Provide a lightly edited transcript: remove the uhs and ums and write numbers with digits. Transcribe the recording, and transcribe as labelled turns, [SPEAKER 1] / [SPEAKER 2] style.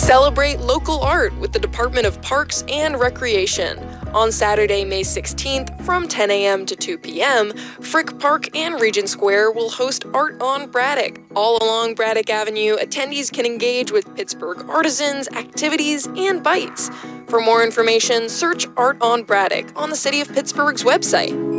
[SPEAKER 1] Celebrate local art with the Department of Parks and Recreation. On Saturday, May 16th, from 10 a.m. to 2 p.m., Frick Park and Regent Square will host Art on Braddock. All along Braddock Avenue, attendees can engage with Pittsburgh artisans, activities, and bites. For more information, search Art on Braddock on the City of Pittsburgh's website.